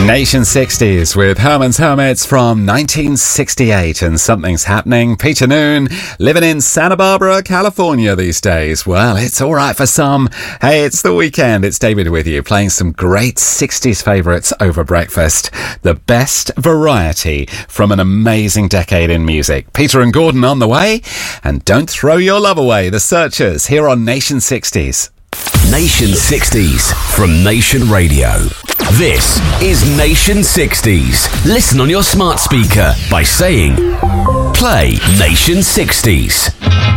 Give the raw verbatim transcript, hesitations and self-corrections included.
Nation sixties with Herman's Hermits from nineteen sixty-eight, and something's happening. Peter Noon, living in Santa Barbara, California these days. Well, it's all right for some. Hey, it's the weekend. It's David with you, playing some great sixties favourites over breakfast. The best variety from an amazing decade in music. Peter and Gordon on the way. And don't throw your love away. The Searchers here on Nation sixties. Nation sixties from Nation Radio. This is Nation sixties. Listen on your smart speaker by saying, play Nation sixties.